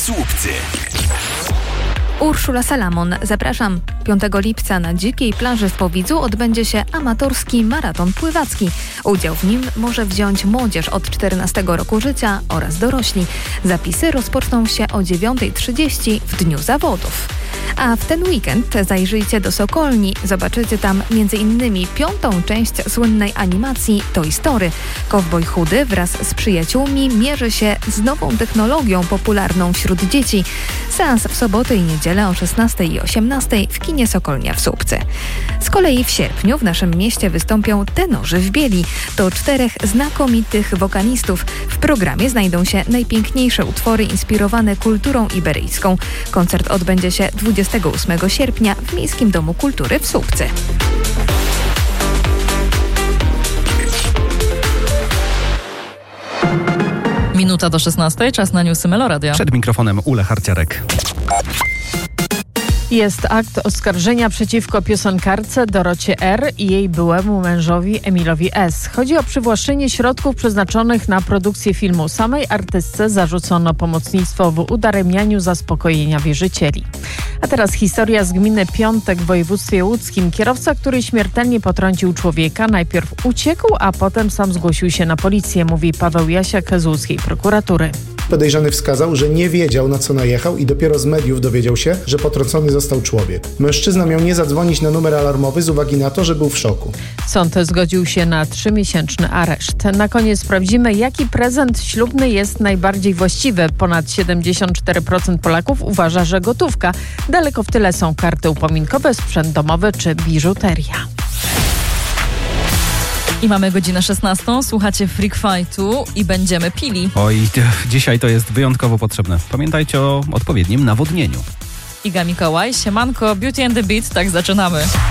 Słupcy. Urszula Salamon. Zapraszam. 5 lipca na dzikiej plaży w Powidzu odbędzie się amatorski maraton pływacki. Udział w nim może wziąć młodzież od 14 roku życia oraz dorośli. Zapisy rozpoczną się o 9:30 w dniu zawodów. A w ten weekend zajrzyjcie do Sokolni. Zobaczycie tam m.in. 5. część słynnej animacji Toy Story. Kowboj chudy wraz z przyjaciółmi mierzy się z nową technologią popularną wśród dzieci. Seans w soboty i niedzielę o 16 i 18 w kinie Sokolnia w Słupcy. Z kolei w sierpniu w naszym mieście wystąpią Tenorzy w Bieli. To 4 znakomitych wokalistów. W programie znajdą się najpiękniejsze utwory inspirowane kulturą iberyjską. Koncert odbędzie się 28 sierpnia w Miejskim Domu Kultury w Słupcy. Minuta do 16, czas na newsy Meloradia. Przed mikrofonem Ule Harciarek. Jest akt oskarżenia przeciwko piosenkarce Dorocie R. i jej byłemu mężowi Emilowi S. Chodzi o przywłaszczenie środków przeznaczonych na produkcję filmu. Samej artystce zarzucono pomocnictwo w udaremnianiu zaspokojenia wierzycieli. A teraz historia z gminy Piątek w województwie łódzkim. Kierowca, który śmiertelnie potrącił człowieka, najpierw uciekł, a potem sam zgłosił się na policję, mówi Paweł Jasiak z łódzkiej prokuratury. Podejrzany wskazał, że nie wiedział, na co najechał i dopiero z mediów dowiedział się, że potrącony został człowiek. Mężczyzna miał nie zadzwonić na numer alarmowy z uwagi na to, że był w szoku. Sąd zgodził się na 3-miesięczny areszt. Na koniec sprawdzimy, jaki prezent ślubny jest najbardziej właściwy. Ponad 74% Polaków uważa, że gotówka. Daleko w tyle są karty upominkowe, sprzęt domowy czy biżuteria. I mamy godzinę 16. Słuchacie Freak Fightu i będziemy pili. Oj, dzisiaj to jest wyjątkowo potrzebne. Pamiętajcie o odpowiednim nawodnieniu. Iga Mikołaj, siemanko, Beauty and the Beat, tak zaczynamy.